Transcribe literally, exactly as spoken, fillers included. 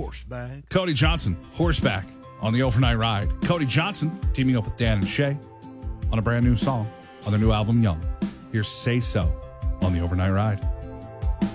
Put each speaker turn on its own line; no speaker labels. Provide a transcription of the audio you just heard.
horseback.
Cody Johnson, horseback on the overnight ride. Cody Johnson teaming up with Dan and Shay on a brand new song on their new album, Young. Here's Say So on the overnight ride.